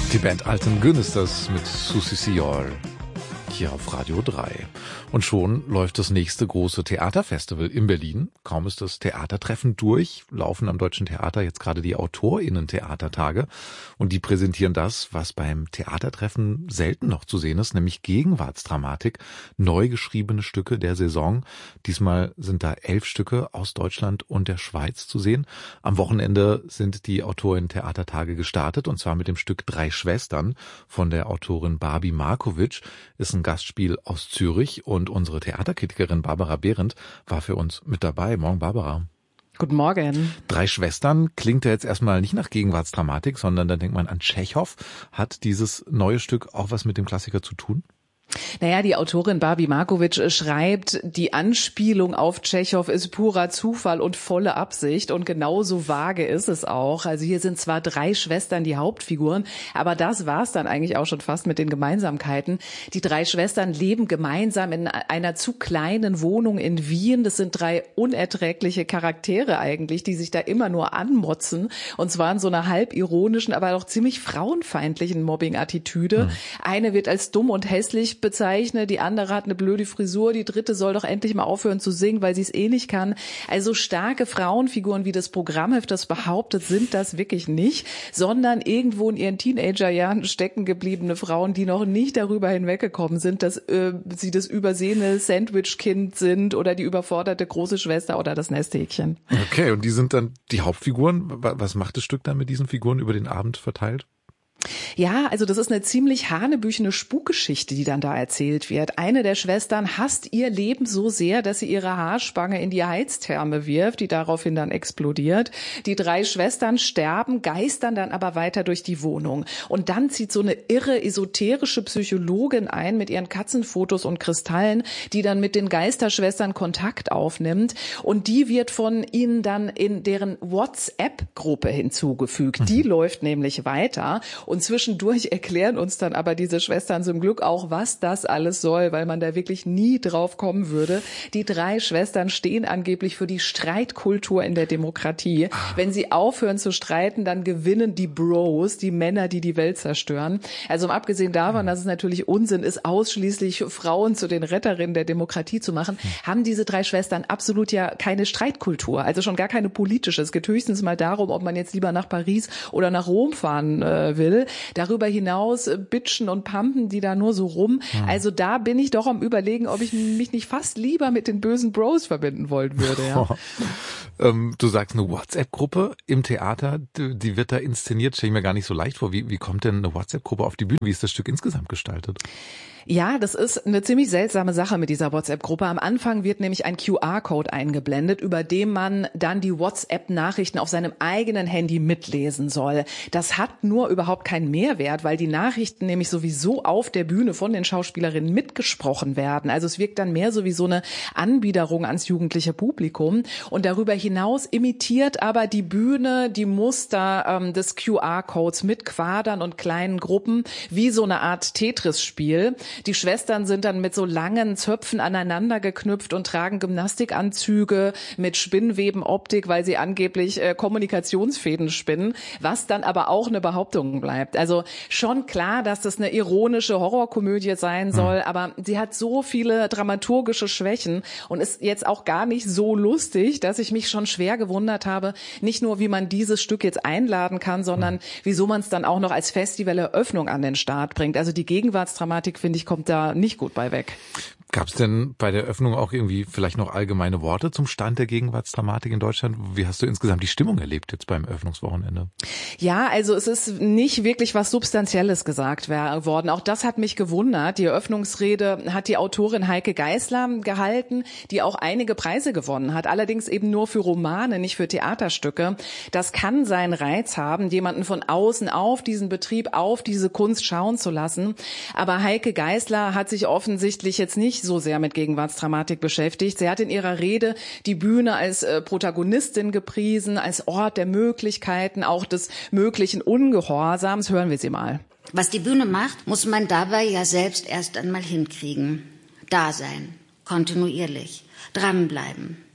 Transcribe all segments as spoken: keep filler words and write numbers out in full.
Die Band Alten Gün ist das mit Susi Siol hier auf Radio drei. Und schon läuft das nächste große Theaterfestival in Berlin. Kaum ist das Theatertreffen durch, laufen am Deutschen Theater jetzt gerade die AutorInnen-Theatertage. Und die präsentieren das, was beim Theatertreffen selten noch zu sehen ist, nämlich Gegenwartsdramatik, neu geschriebene Stücke der Saison. Diesmal sind da elf Stücke aus Deutschland und der Schweiz zu sehen. Am Wochenende sind die AutorInnen-Theatertage gestartet, und zwar mit dem Stück Drei Schwestern von der Autorin Barbie Markovic. Ist ein Gastspiel aus Zürich, und unsere Theaterkritikerin Barbara Behrendt war für uns mit dabei. Morgen, Barbara. Guten Morgen. Drei Schwestern klingt ja jetzt erstmal nicht nach Gegenwartsdramatik, sondern da denkt man an Tschechow. Hat dieses neue Stück auch was mit dem Klassiker zu tun? Naja, die Autorin Barbie Markovic schreibt, die Anspielung auf Tschechow ist purer Zufall und volle Absicht, und genauso vage ist es auch. Also hier sind zwar drei Schwestern die Hauptfiguren, aber das war's dann eigentlich auch schon fast mit den Gemeinsamkeiten. Die drei Schwestern leben gemeinsam in einer zu kleinen Wohnung in Wien. Das sind drei unerträgliche Charaktere eigentlich, die sich da immer nur anmotzen, und zwar in so einer halb ironischen, aber auch ziemlich frauenfeindlichen Mobbing-Attitüde. Hm. Eine wird als dumm und hässlich bezeichnet, die andere hat eine blöde Frisur, die dritte soll doch endlich mal aufhören zu singen, weil sie es eh nicht kann. Also starke Frauenfiguren, wie das Programmheft das behauptet, sind das wirklich nicht, sondern irgendwo in ihren Teenagerjahren stecken gebliebene Frauen, die noch nicht darüber hinweggekommen sind, dass äh, sie das übersehene Sandwich-Kind sind oder die überforderte große Schwester oder das Nesthäkchen. Okay, und die sind dann die Hauptfiguren. Was macht das Stück dann mit diesen Figuren über den Abend verteilt? Ja, also das ist eine ziemlich hanebüchene Spukgeschichte, die dann da erzählt wird. Eine der Schwestern hasst ihr Leben so sehr, dass sie ihre Haarspange in die Heiztherme wirft, die daraufhin dann explodiert. Die drei Schwestern sterben, geistern dann aber weiter durch die Wohnung. Und dann zieht so eine irre esoterische Psychologin ein mit ihren Katzenfotos und Kristallen, die dann mit den Geisterschwestern Kontakt aufnimmt. Und die wird von ihnen dann in deren WhatsApp-Gruppe hinzugefügt. Mhm. Die läuft nämlich weiter. Und zwischendurch erklären uns dann aber diese Schwestern zum Glück auch, was das alles soll, weil man da wirklich nie drauf kommen würde. Die drei Schwestern stehen angeblich für die Streitkultur in der Demokratie. Wenn sie aufhören zu streiten, dann gewinnen die Bros, die Männer, die die Welt zerstören. Also abgesehen davon, dass es natürlich Unsinn ist, ausschließlich Frauen zu den Retterinnen der Demokratie zu machen, haben diese drei Schwestern absolut ja keine Streitkultur, also schon gar keine politische. Es geht höchstens mal darum, ob man jetzt lieber nach Paris oder nach Rom fahren äh, will. Darüber hinaus äh, bitchen und pumpen die da nur so rum. Hm. Also da bin ich doch am Überlegen, ob ich mich nicht fast lieber mit den bösen Bros verbinden wollen würde. Ja. ähm, du sagst eine WhatsApp-Gruppe im Theater, die, die wird da inszeniert, stelle ich mir gar nicht so leicht vor. Wie, wie kommt denn eine WhatsApp-Gruppe auf die Bühne? Wie ist das Stück insgesamt gestaltet? Ja, das ist eine ziemlich seltsame Sache mit dieser WhatsApp-Gruppe. Am Anfang wird nämlich ein Q R-Code eingeblendet, über dem man dann die WhatsApp-Nachrichten auf seinem eigenen Handy mitlesen soll. Das hat nur überhaupt keinen Mehrwert, weil die Nachrichten nämlich sowieso auf der Bühne von den Schauspielerinnen mitgesprochen werden. Also es wirkt dann mehr so wie so eine Anbiederung ans jugendliche Publikum. Und darüber hinaus imitiert aber die Bühne die Muster ähm, des Q R-Codes mit Quadern und kleinen Gruppen, wie so eine Art Tetris-Spiel. Die Schwestern sind dann mit so langen Zöpfen aneinander geknüpft und tragen Gymnastikanzüge mit Spinnwebenoptik, weil sie angeblich äh, Kommunikationsfäden spinnen, was dann aber auch eine Behauptung bleibt. Also schon klar, dass das eine ironische Horrorkomödie sein soll, mhm. aber sie hat so viele dramaturgische Schwächen und ist jetzt auch gar nicht so lustig, dass ich mich schon schwer gewundert habe, nicht nur, wie man dieses Stück jetzt einladen kann, sondern mhm. wieso man es dann auch noch als Festivaleröffnung an den Start bringt. Also die Gegenwartsdramatik, finde ich, kommt da nicht gut bei weg. Gab es denn bei der Öffnung auch irgendwie vielleicht noch allgemeine Worte zum Stand der Gegenwartsdramatik in Deutschland? Wie hast du insgesamt die Stimmung erlebt jetzt beim Eröffnungswochenende? Ja, also es ist nicht wirklich was Substanzielles gesagt worden. Auch das hat mich gewundert. Die Eröffnungsrede hat die Autorin Heike Geisler gehalten, die auch einige Preise gewonnen hat. Allerdings eben nur für Romane, nicht für Theaterstücke. Das kann seinen Reiz haben, jemanden von außen auf diesen Betrieb, auf diese Kunst schauen zu lassen. Aber Heike Geisler hat sich offensichtlich jetzt nicht so sehr mit Gegenwartsdramatik beschäftigt. Sie hat in ihrer Rede die Bühne als äh, Protagonistin gepriesen, als Ort der Möglichkeiten, auch des möglichen Ungehorsams. Hören wir sie mal. Was die Bühne macht, muss man dabei ja selbst erst einmal hinkriegen. Da sein, kontinuierlich, dranbleiben,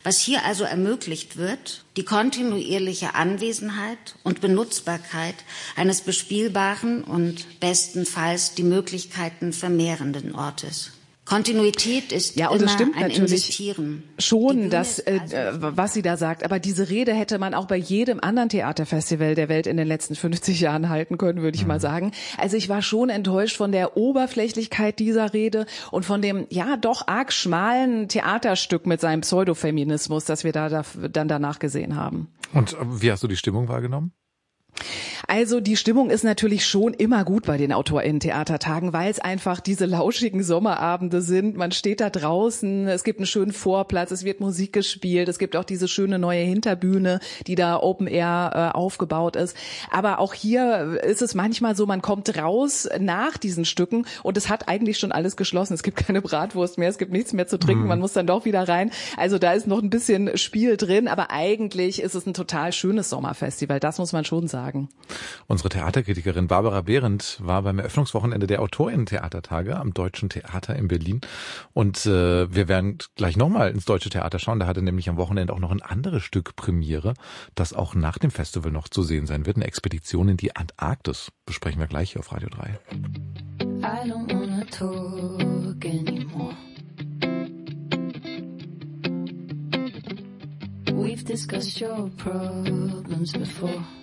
Was hier also ermöglicht wird, die kontinuierliche Anwesenheit und Benutzbarkeit eines bespielbaren und bestenfalls die Möglichkeiten vermehrenden Ortes. Kontinuität ist ja, und immer das stimmt ein natürlich Investieren. Schon, dass, äh, was sie da sagt. Aber diese Rede hätte man auch bei jedem anderen Theaterfestival der Welt in den letzten fünfzig Jahren halten können, würde ich mhm. mal sagen. Also ich war schon enttäuscht von der Oberflächlichkeit dieser Rede und von dem, ja, doch arg schmalen Theaterstück mit seinem Pseudofeminismus, das wir da, da dann danach gesehen haben. Und wie hast du die Stimmung wahrgenommen? Also die Stimmung ist natürlich schon immer gut bei den AutorInnen-Theatertagen, weil es einfach diese lauschigen Sommerabende sind. Man steht da draußen, es gibt einen schönen Vorplatz, es wird Musik gespielt, es gibt auch diese schöne neue Hinterbühne, die da Open Air äh, aufgebaut ist. Aber auch hier ist es manchmal so, man kommt raus nach diesen Stücken und es hat eigentlich schon alles geschlossen. Es gibt keine Bratwurst mehr, es gibt nichts mehr zu trinken, mhm. man muss dann doch wieder rein. Also da ist noch ein bisschen Spiel drin, aber eigentlich ist es ein total schönes Sommerfestival, das muss man schon sagen. Unsere Theaterkritikerin Barbara Behrendt war beim Eröffnungswochenende der AutorInnen-Theatertage am Deutschen Theater in Berlin. Und äh, wir werden gleich nochmal ins Deutsche Theater schauen. Da hatte nämlich am Wochenende auch noch ein anderes Stück Premiere, das auch nach dem Festival noch zu sehen sein wird. Eine Expedition in die Antarktis. Besprechen wir gleich hier auf Radio drei. I don't wanna talk anymore. We've discussed your problems before.